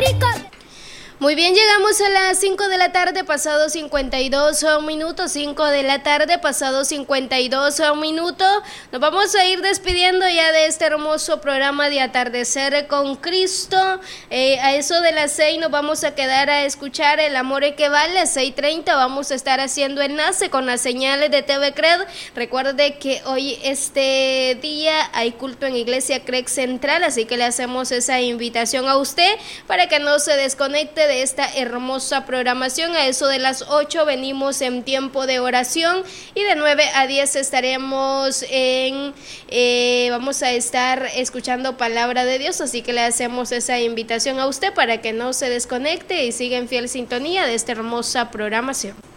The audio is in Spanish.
Muy bien, llegamos a las 5 de la tarde, pasado 52 minutos, 5 de la tarde, pasado 52 minutos. Nos vamos a ir despidiendo ya de este hermoso programa de Atardecer con Cristo. A eso de las 6 nos vamos a quedar a escuchar El Amor que Vale. A 6:30 vamos a estar haciendo enlace con las señales de TV Cred. Recuerde que hoy este día hay culto en Iglesia Cred Central, así que le hacemos esa invitación a usted para que no se desconecte de esta hermosa programación. A eso de las 8 venimos en tiempo de oración y de 9 a 10 estaremos vamos a estar escuchando palabra de Dios, así que le hacemos esa invitación a usted para que no se desconecte y siga en fiel sintonía de esta hermosa programación.